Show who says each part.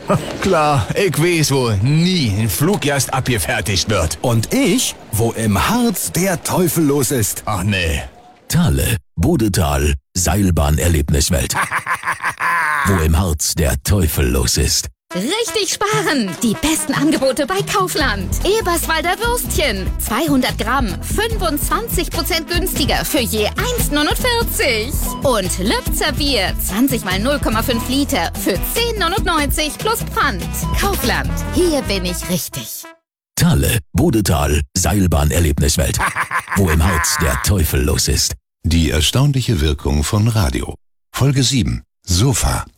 Speaker 1: Klar, ich weiß, wo nie ein Fluggast abgefertigt wird.
Speaker 2: Und ich, wo im Harz der Teufel los ist.
Speaker 1: Ach nee.
Speaker 2: Thale, Bodetal, Seilbahn-Erlebniswelt. Wo im Harz der Teufel los ist.
Speaker 3: Richtig sparen! Die besten Angebote bei Kaufland. Eberswalder Würstchen. 200 Gramm, 25% günstiger für je 1,49. Und Lübzer Bier, 20 mal 0,5 Liter für 10,99 plus Pfand. Kaufland, hier bin ich richtig.
Speaker 2: Thale, Bodetal, Seilbahn-Erlebniswelt. Wo im Harz der Teufel los ist.
Speaker 4: Die erstaunliche Wirkung von Radio. Folge 7. Sofa.